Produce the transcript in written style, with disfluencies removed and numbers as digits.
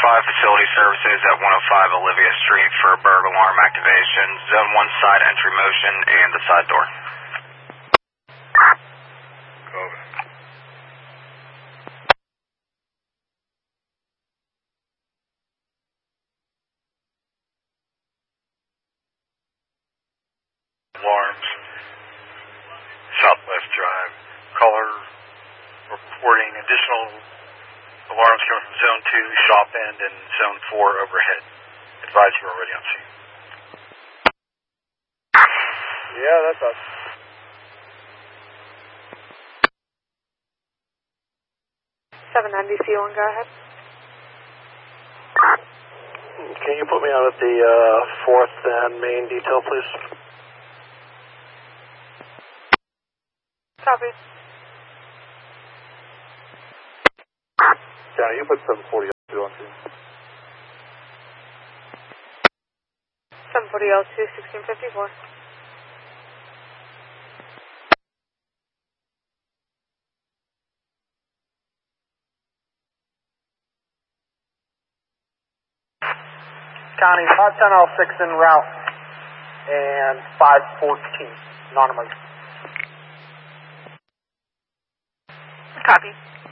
facility services at 105 Olivia Street for burg alarm activation. Zone 1 side entry motion and the side door. Over. Alarms. Southwest Drive. Caller reporting additional alarms coming from Zone 2, shop end, and Zone 4 overhead. Advise you're already on scene. Yeah, that's us. C1, go ahead. Can you put me out at the 4th and main detail, please? Copy. Yeah, you put 740 L2 on scene. 740 L2, 1654. County 510 L6 en route and 514 non-emergency. Copy.